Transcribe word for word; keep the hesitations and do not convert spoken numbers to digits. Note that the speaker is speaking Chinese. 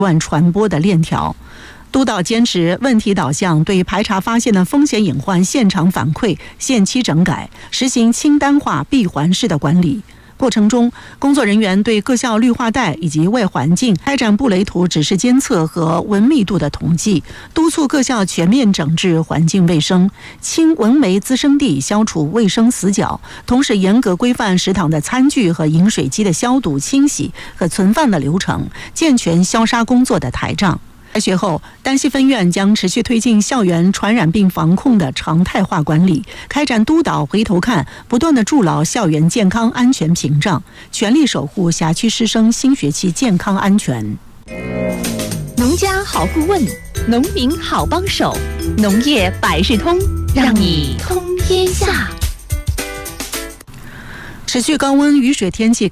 万传播的链条。督导坚持问题导向，对排查发现的风险隐患现场反馈、限期整改，实行清单化闭环式的管理。过程中，工作人员对各校绿化带以及外环境开展布雷图指示监测和蚊密度的统计，督促各校全面整治环境卫生，清蚊媒滋生地，消除卫生死角，同时严格规范食堂的餐具和饮水机的消毒、清洗和存放的流程，健全消杀工作的台账。开学后，丹西分院将持续推进校园传染病防控的常态化管理，开展督导回头看，不断的筑牢校园健康安全屏障，全力守护辖区师生新学期健康安全。 农家好顾问，农民好帮手，农业百事通，让你通天下。 持续高温雨水天气